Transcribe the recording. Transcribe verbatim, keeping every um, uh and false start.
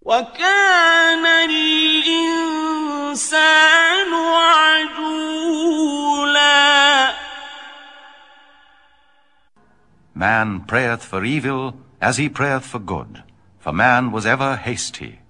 وَكَانَ الْإِنسَانُ عَجُولًا. Man prayeth for evil as he prayeth for good, for man was ever hasty.